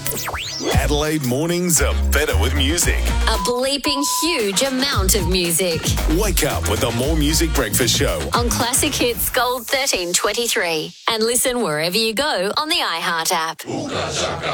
Adelaide mornings are better with music. A bleeping huge amount of music. Wake up with the More Music Breakfast Show. On Classic Hits Gold 1323. And listen wherever you go on the iHeart app.